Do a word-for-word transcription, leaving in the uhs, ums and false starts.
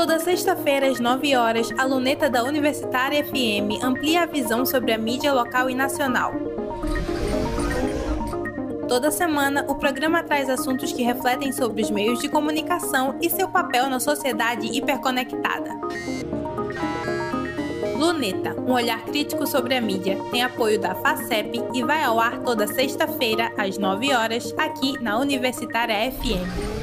Toda sexta-feira, às nove horas, a Luneta da Universitária F M amplia a visão sobre a mídia local e nacional. Toda semana, o programa traz assuntos que refletem sobre os meios de comunicação e seu papel na sociedade hiperconectada. Luneta, um olhar crítico sobre a mídia, tem apoio da FACEP e vai ao ar toda sexta-feira, às nove horas, aqui na Universitária F M.